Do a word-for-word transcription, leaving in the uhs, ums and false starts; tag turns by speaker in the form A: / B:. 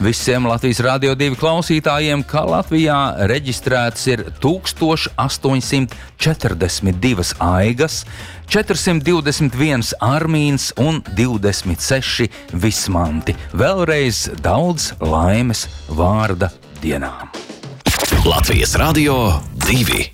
A: Visiem Latvijas Radio divi klausītājiem, ka Latvijā reģistrēts ir tūkstoš astoņsimt četrdesmit divas aigas, četrsimt divdesmit viens armīns un divdesmit seši vismanti. Vēlreiz daudz laimes vārda dienām.
B: Latvijas Radio divi.